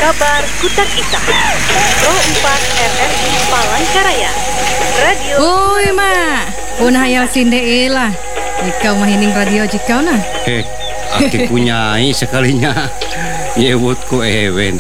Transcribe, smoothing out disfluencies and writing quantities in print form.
Kabar Kutak Isah Pro 4 RRI Palangkaraya Radio. Oi mak, pun hayal sinde lah. Ikau mahining radio jikau nah. Aki punyai sekalinya. Yewut ku ewen